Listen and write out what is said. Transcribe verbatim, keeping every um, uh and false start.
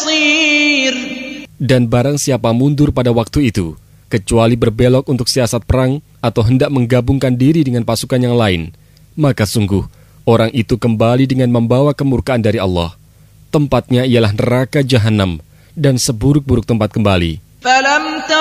مصير. Dan barang siapa mundur pada waktu itu, kecuali berbelok untuk siasat perang atau hendak menggabungkan diri dengan pasukan yang lain, maka sungguh orang itu kembali dengan membawa kemurkaan dari Allah. Tempatnya ialah neraka Jahanam dan seburuk-buruk tempat kembali.